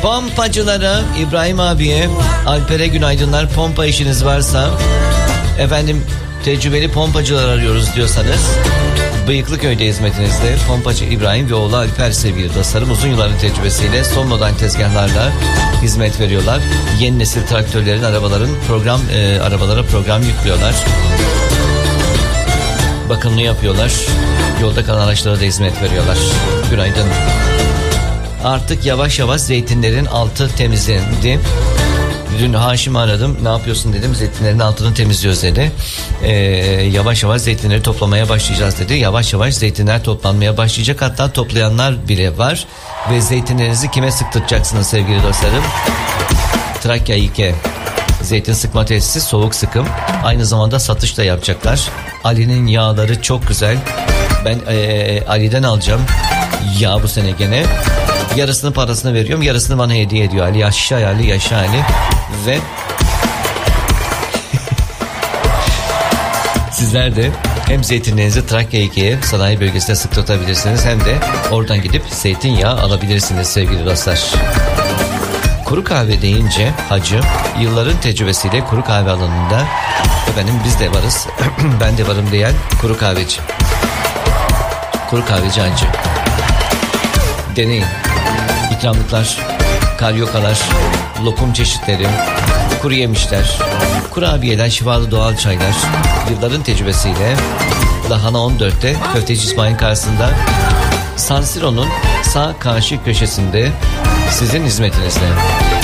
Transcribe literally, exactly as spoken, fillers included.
Pompacılara, İbrahim abiye, Alper'e günaydınlar. Pompa işiniz varsa, efendim tecrübeli pompacılar arıyoruz diyorsanız, Bıyıklıköy'de hizmetinizde Pompacı İbrahim ve oğlu Alper sevgili dostlarım. Uzun yılların tecrübesiyle son model tezgahlarla hizmet veriyorlar. Yeni nesil traktörlerin, arabaların program e, arabalara program yüklüyorlar. Bakımını yapıyorlar. Yolda kalan araçlara da hizmet veriyorlar. Günaydın. Artık yavaş yavaş zeytinlerin altı temizlendi. Dün Haşim'i aradım, ne yapıyorsun dedim, zeytinlerin altını temizliyoruz dedi. Ee, yavaş yavaş zeytinleri toplamaya başlayacağız dedi. Yavaş yavaş zeytinler toplanmaya başlayacak, hatta toplayanlar bile var. Ve zeytinlerinizi kime sıktırtacaksınız sevgili dostlarım? Trakya İ K zeytin sıkma tesisi, soğuk sıkım, aynı zamanda satış da yapacaklar. Ali'nin yağları çok güzel. Ben ee, Ali'den alacağım yağ bu sene gene. Yarısının parasını veriyorum, yarısını bana hediye ediyor Ali. Yaşa Ali, yaşa Ali. Ve sizler de hem zeytinlerinizi Trakya İ K'ye sanayi bölgesine sıktırtabilirsiniz, hem de oradan gidip zeytinyağı alabilirsiniz sevgili dostlar. Kuru kahve deyince hacı, yılların tecrübesiyle kuru kahve alanında efendim biz de varız, ben de varım diyen kuru kahveci. Kuru kahveci hacı. Deneyin. İkramlıklar, karyokalar, lokum çeşitleri, kuru yemişler, kurabiyeler, şifalı doğal çaylar. Yılların tecrübesiyle Lahana on dörtte Köfteci İsmail karşısında, San Siro'nun sağ karşı köşesinde sizin hizmetinizde.